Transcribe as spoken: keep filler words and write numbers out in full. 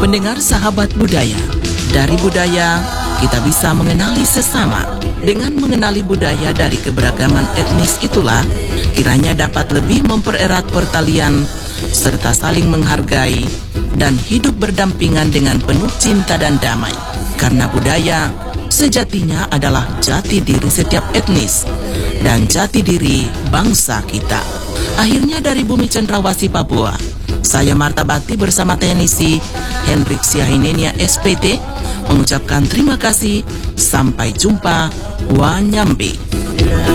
Pendengar sahabat budaya, dari budaya kita bisa mengenali sesama. Dengan mengenali budaya dari keberagaman etnis itulah kiranya dapat lebih mempererat pertalian serta saling menghargai dan hidup berdampingan dengan penuh cinta dan damai. Karena budaya sejatinya adalah jati diri setiap etnis dan jati diri bangsa kita. Akhirnya dari bumi Cendrawasih Papua, saya Martabakti bersama teknisi Hendrik Siahinenia S P T mengucapkan terima kasih. Sampai jumpa. Wanyambe.